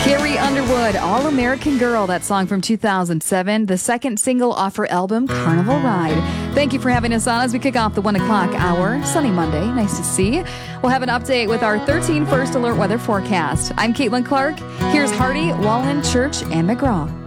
Carrie Underwood, All American Girl, that song from 2007, the second single off her album, Carnival Ride. Thank you for having us on as we kick off the 1 o'clock hour. Sunny Monday. Nice to see. We'll have an update with our 13 First Alert weather forecast. I'm Caitlin Clark. Here's Hardy, Wallen, Church, and McGraw.